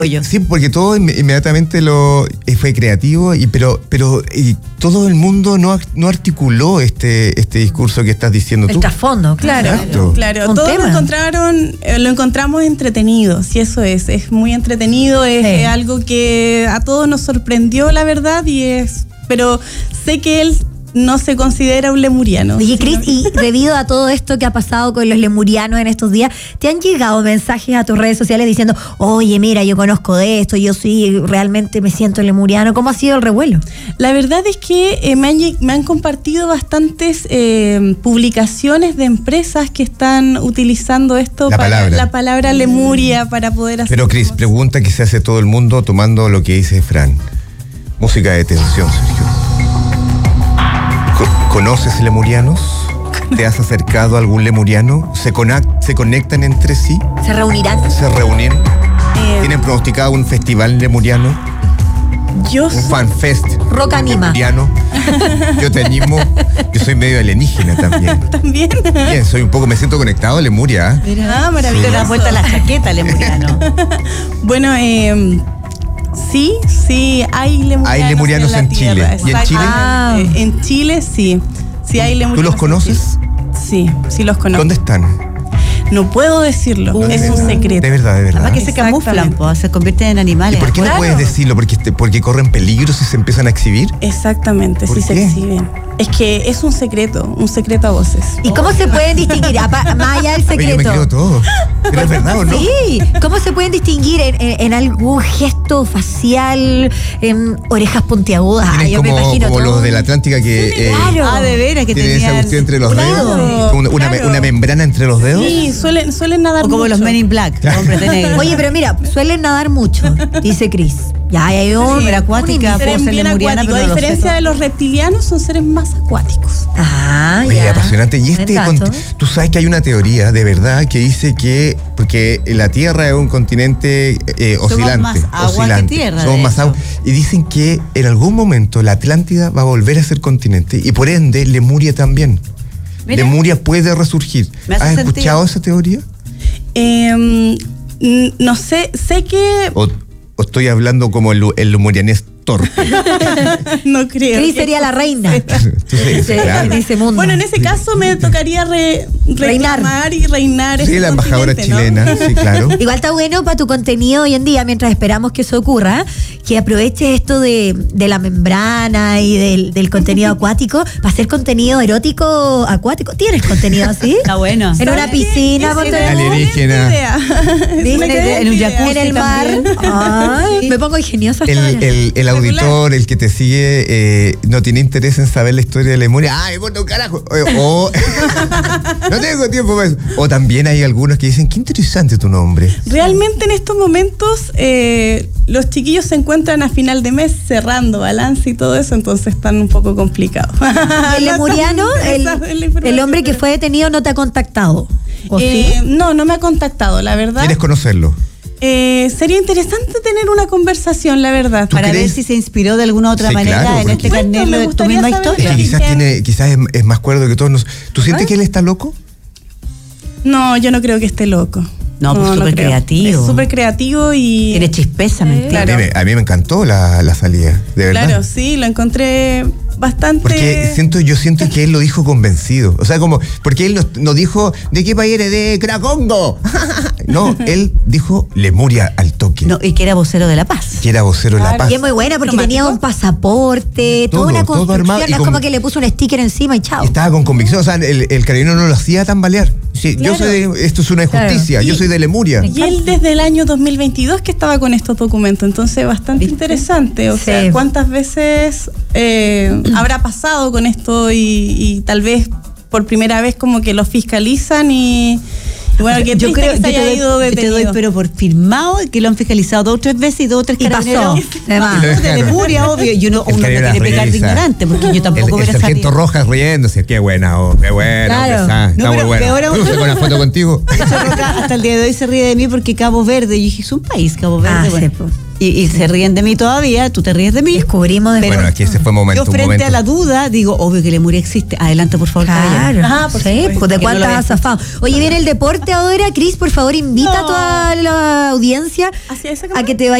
Sí, porque todo inmediatamente fue creativo, pero todo el mundo no articuló este discurso que estás diciendo tú. El trasfondo, claro. Claro. Todos lo encontramos entretenido, si eso es muy entretenido, es algo que a todos nos sorprendió, la verdad, pero sé que él no se considera un lemuriano. Oye, Cris, y debido a todo esto que ha pasado con los lemurianos en estos días, ¿te han llegado mensajes a tus redes sociales diciendo, oye, mira, yo conozco de esto, yo sí, realmente me siento lemuriano? ¿Cómo ha sido el revuelo? La verdad es que me han compartido bastantes publicaciones de empresas que están utilizando esto la palabra lemuria para poder hacer. Pero Cris, pregunta que se hace todo el mundo tomando lo que dice Fran. Música de tensión, Sergio. ¿Conoces lemurianos? ¿Te has acercado a algún lemuriano? ¿Se conectan entre sí? ¿Se reunirán? ¿Se reúnen? ¿Tienen pronosticado un festival lemuriano? Un fanfest. Rock anima. Lemuriano. Yo te animo. Yo soy medio alienígena también. ¿También? Bien, me siento conectado a Lemuria. Mira, maravilloso. Te das vuelta a la chaqueta, lemuriano. Bueno, sí, hay lemurianos. Hay lemurianos en Chile. ¿Y en Chile? En Chile sí hay lemurianos. ¿Tú los conoces? Sí los conozco. ¿Dónde están? No puedo decirlo, es un secreto. De verdad. Además que se camuflan, se convierten en animales. ¿Y por qué no puedes decirlo? ¿Porque corren peligro si se empiezan a exhibir? Exactamente, si se exhiben. Es que es un secreto a voces. ¿Y cómo se pueden distinguir? Más allá del secreto. Oye, yo me creo todo. ¿Pero es verdad o no? Sí. ¿Cómo se pueden distinguir en algún gesto facial, en orejas puntiagudas? Yo me imagino como todo. Los de la Atlántica que claro. De veras que tienen esa cuestión entre los dedos. Una membrana entre los dedos. Sí, suelen nadar mucho. O como los Men in Black, hombres de negro. Oye, pero mira, suelen nadar mucho, dice Cris. Ya hay una acuática, bien acuático. A diferencia de los reptilianos, son seres más acuáticos. Oye, apasionante. Y tú sabes que hay una teoría de verdad que dice que porque la Tierra es un continente oscilante. Somos más agua que tierra. Somos más agua. Y dicen que en algún momento la Atlántida va a volver a ser continente y por ende Lemuria también. Mira. Lemuria puede resurgir. ¿Has escuchado esa teoría? No sé que... O estoy hablando como el lemurianés torpe. No creo. Cris sería la reina. En ese mundo. Bueno, en ese caso me tocaría reinar y reinar. Sí, la embajadora chilena, ¿no? Sí, claro. Igual está bueno para tu contenido hoy en día, mientras esperamos que eso ocurra, que aproveches esto de la membrana y del contenido acuático para hacer contenido erótico acuático. ¿Tienes contenido así? Está bueno. En una piscina, alienígena. En un jacuzzi. En el mar. Ay, me pongo ingeniosa. El auditor, el que te sigue, no tiene interés en saber la historia de Lemuria. ¡Ay, bueno, carajo! No tengo tiempo para eso. O también hay algunos que dicen, qué interesante tu nombre. Realmente en estos momentos los chiquillos se encuentran a final de mes cerrando balance y todo eso, entonces están un poco complicados. ¿El lemuriano, el hombre que fue detenido, no te ha contactado? ¿O sí? No me ha contactado, la verdad. ¿Quieres conocerlo? Sería interesante tener una conversación, la verdad. Para ver si se inspiró de alguna otra manera, claro, en este carnelo de tu misma historia. Que quizás es más cuerdo que todos nosotros. ¿Tú sientes que él está loco? No, yo no creo que esté loco. No, pues súper creativo. Es súper creativo y... Tiene chispeza, claro. A mí me encantó la salida, de verdad. Claro, sí, lo encontré bastante... Porque yo siento que él lo dijo convencido. O sea, porque él no dijo, ¿de qué país eres? ¡De Cracongo! No, él dijo Lemuria al toque. No, y que era vocero de la paz. De la paz. Y es muy buena porque tenía un pasaporte, toda una construcción. Es como que le puso un sticker encima y chao. Estaba con convicción, o sea, el carabinero no lo hacía tambalear. Sí, claro. Esto es una injusticia, claro. Yo soy de Lemuria. Y él desde el año 2022 que estaba con estos documentos, entonces bastante interesante. O sea, ¿cuántas veces habrá pasado con esto y tal vez por primera vez como que lo fiscalizan y bueno, que yo creo que se haya ido detenido. Te doy, pero por firmado que lo han fiscalizado 2 o 3 veces y 2 o 3 carabineros. De Lemuria, obvio. Y uno no quiere pecar de ignorante, porque yo tampoco hubiera sabido. El sargento Rojas riéndose, qué buena, qué buena. Claro. Está muy buena. Saco una foto contigo. Hasta el día de hoy se ríe de mí porque Cabo Verde, yo dije, es un país, Cabo Verde. Bueno. Y se ríen de mí todavía, tú te ríes de mí. Descubrimos después. Bueno, aquí ese fue momento. Yo frente a la duda digo, obvio que Lemuria existe. Adelante, por favor. Claro. Sí, pues de cuántas has zafado. Oye, viene el deporte ahora. Cris, por favor, invita a toda la audiencia a que te vaya